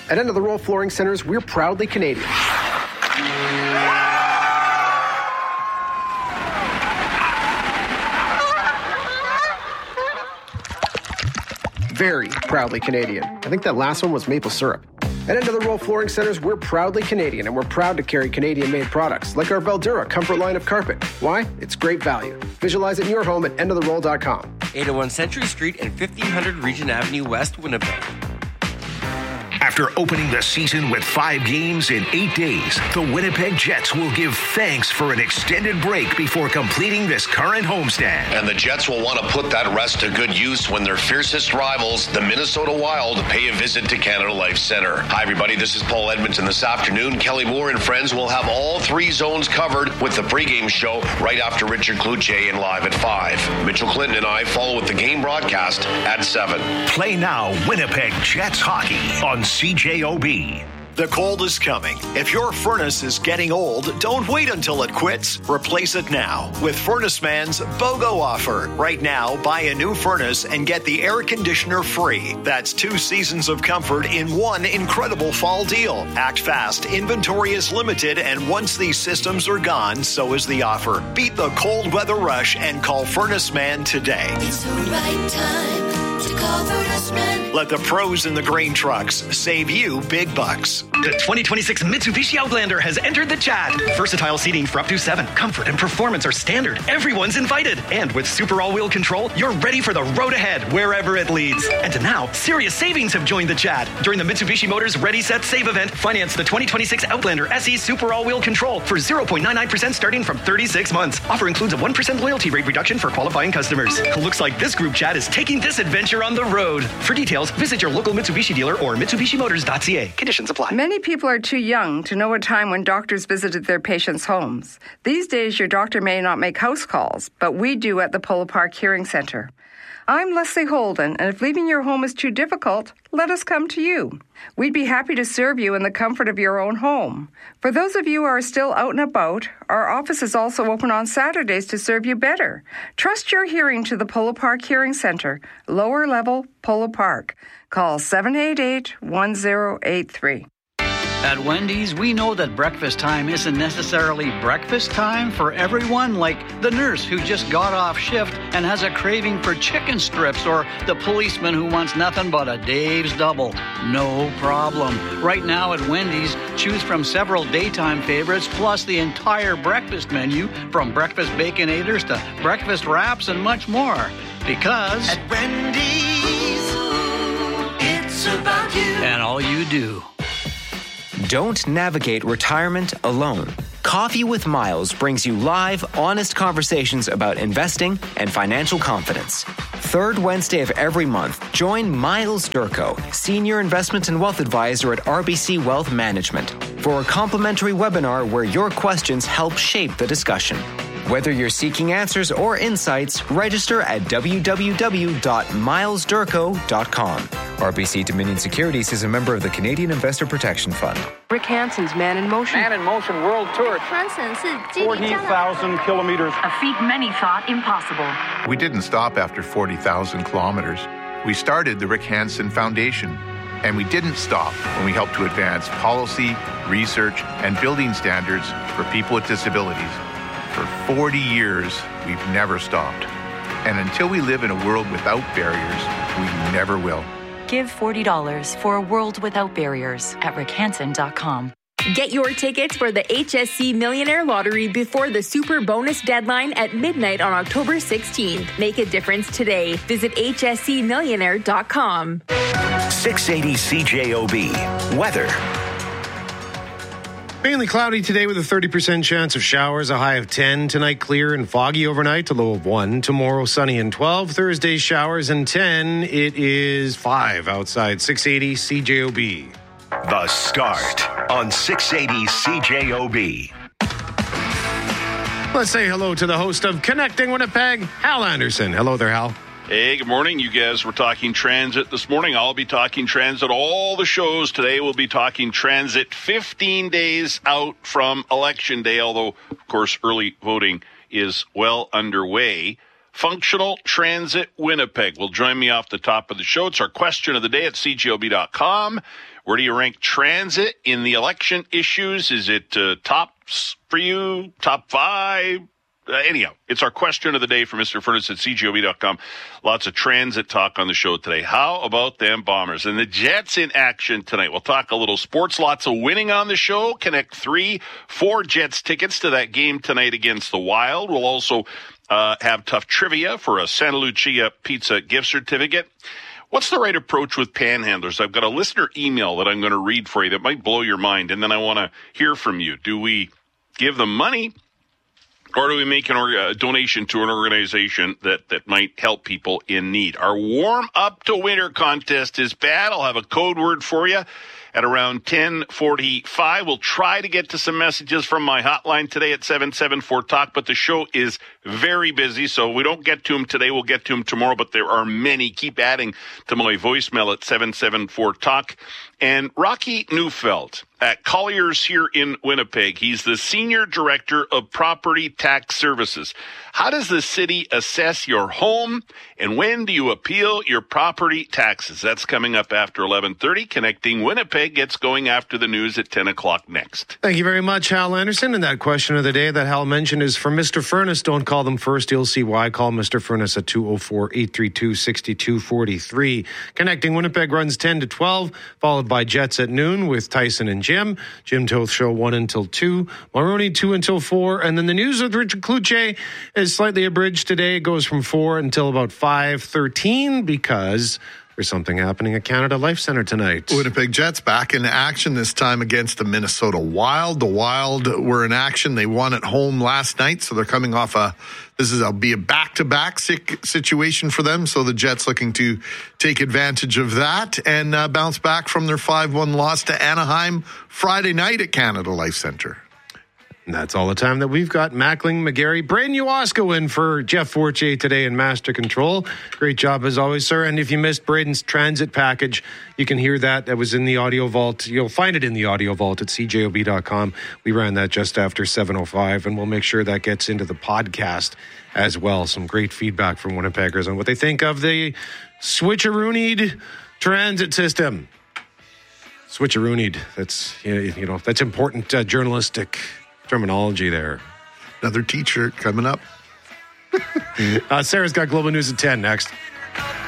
At End of the Roll Flooring Centers, we're proudly Canadian. Very proudly Canadian. I think that last one was maple syrup. At End of the Roll Flooring Centers, we're proudly Canadian, and we're proud to carry Canadian-made products, like our Veldura Comfort line of carpet. Why? It's great value. Visualize it in your home at endoftheroll.com. 801 Century Street and 1500 Regent Avenue West, Winnipeg. After opening the season with 5 games in 8 days, the Winnipeg Jets will give thanks for an extended break before completing this current homestand. And the Jets will want to put that rest to good use when their fiercest rivals, the Minnesota Wild, pay a visit to Canada Life Centre. Hi, everybody. This is Paul Edmonton. This afternoon, Kelly Moore and friends will have all 3 zones covered with the pregame show right after Richard Cloutier and live at 5. Mitchell Clinton and I follow with the game broadcast at 7. Play now Winnipeg Jets hockey on CJOB. The cold is coming. If your furnace is getting old, don't wait until it quits. Replace it now with Furnace Man's BOGO offer. Right now, buy a new furnace and get the air conditioner free. That's 2 seasons of comfort in one incredible fall deal. Act fast. Inventory is limited, and once these systems are gone, so is the offer. Beat the cold weather rush and call Furnace Man today. It's the right time to call Furnace Man. Let the pros in the grain trucks save you big bucks. The 2026 Mitsubishi Outlander has entered the chat. Versatile seating for up to 7. Comfort and performance are standard. Everyone's invited. And with super all-wheel control, you're ready for the road ahead, wherever it leads. And now, serious savings have joined the chat. During the Mitsubishi Motors Ready, Set, Save event, finance the 2026 Outlander SE Super All-Wheel Control for 0.99% starting from 36 months. Offer includes a 1% loyalty rate reduction for qualifying customers. Looks like this group chat is taking this adventure on the road. For details, visit your local Mitsubishi dealer or MitsubishiMotors.ca. Conditions apply. Many people are too young to know a time when doctors visited their patients' homes. These days, your doctor may not make house calls, but we do at the Polo Park Hearing Center. I'm Leslie Holden, and if leaving your home is too difficult, let us come to you. We'd be happy to serve you in the comfort of your own home. For those of you who are still out and about, our office is also open on Saturdays to serve you better. Trust your hearing to the Polo Park Hearing Center, lower level Polo Park. Call 788-1083. At Wendy's, we know that breakfast time isn't necessarily breakfast time for everyone, like the nurse who just got off shift and has a craving for chicken strips, or the policeman who wants nothing but a Dave's Double. No problem. Right now at Wendy's, choose from several daytime favorites, plus the entire breakfast menu, from breakfast Baconators to breakfast wraps and much more. Because at Wendy's, it's about you and all you do. Don't navigate retirement alone. Coffee with Miles brings you live, honest conversations about investing and financial confidence. Third Wednesday of every month, join Miles Durko, Senior Investment and Wealth Advisor at RBC Wealth Management, for a complimentary webinar where your questions help shape the discussion. Whether you're seeking answers or insights, register at www.milesdurko.com. RBC Dominion Securities is a member of the Canadian Investor Protection Fund. Rick Hansen's Man in Motion. Man in Motion World Tour. 40,000 kilometers. A feat many thought impossible. We didn't stop after 40,000 kilometers. We started the Rick Hansen Foundation. And we didn't stop when we helped to advance policy, research, and building standards for people with disabilities. For 40 years, we've never stopped. And until we live in a world without barriers, we never will. Give $40 for a world without barriers at rickhansen.com. Get your tickets for the HSC Millionaire Lottery before the Super Bonus deadline at midnight on October 16th. Make a difference today. Visit hscmillionaire.com. 680 CJOB. Weather. Mainly cloudy today with a 30% chance of showers, a high of 10. Tonight, clear and foggy overnight, a low of 1. Tomorrow, sunny and 12. Thursday, showers and 10. It is 5 outside. 680 CJOB. The Start on 680 CJOB. Let's say hello to the host of Connecting Winnipeg, Hal Anderson. Hello there, Hal. Hey, good morning. You guys were talking transit this morning. I'll be talking transit all the shows. Today we'll be talking transit 15 days out from Election Day, although, of course, early voting is well underway. Functional Transit Winnipeg will join me off the top of the show. It's our question of the day at cjob.com. Where do you rank transit in the election issues? Is it tops for you, top 5? Anyhow, it's our question of the day from Mr. Furnace at CJOB.com. Lots of transit talk on the show today. How about them Bombers? And the Jets in action tonight. We'll talk a little sports. Lots of winning on the show. Connect 4 Jets tickets to that game tonight against the Wild. We'll also have tough trivia for a Santa Lucia Pizza gift certificate. What's the right approach with panhandlers? I've got a listener email that I'm going to read for you that might blow your mind, and then I want to hear from you. Do we give them money? Or do we make a donation to an organization that might help people in need? Our Warm Up to Winter contest is bad. I'll have a code word for you at around 10:45. We'll try to get to some messages from my hotline today at 774-TALK, but the show is very busy, so we don't get to them today. We'll get to them tomorrow, but there are many. Keep adding to my voicemail at 774-TALK. And Rocky Neufeld at Colliers here in Winnipeg. He's the Senior Director of Property Tax Services. How does the city assess your home, and when do you appeal your property taxes? That's coming up after 11:30. Connecting Winnipeg gets going after the news at 10 o'clock next. Thank you very much, Hal Anderson. And that question of the day that Hal mentioned is from Mr. Furnace. Don't call them first. You'll see why. Call Mr. Furnace at 204-832-6243. Connecting Winnipeg runs 10 to 12, followed by Jets at noon with Tyson and Jim. Jim Toth Show 1 until 2. Maroney 2 until 4. And then the news with Richard Cloutier is slightly abridged today. It goes from 4 until about 5:13 because there's something happening at Canada Life Centre tonight. Winnipeg Jets back in action, this time against the Minnesota Wild. The Wild were in action. They won at home last night, so they're coming off this is be a back-to-back situation for them. So the Jets looking to take advantage of that and bounce back from their 5-1 loss to Anaheim Friday night at Canada Life Centre. And that's all the time that we've got. Mackling, McGarry, Braden Uwasko in for Jeff Fortier today in Master Control. Great job as always, sir. And if you missed Braden's transit package, you can hear that. That was in the audio vault. You'll find it in the audio vault at cjob.com. We ran that just after 7:05, and we'll make sure that gets into the podcast as well. Some great feedback from Winnipeggers on what they think of the switcheroonied transit system. Switcheroonied. That's, that's important journalistic terminology there. Another T-shirt coming up. Sarah's got Global News at 10 next.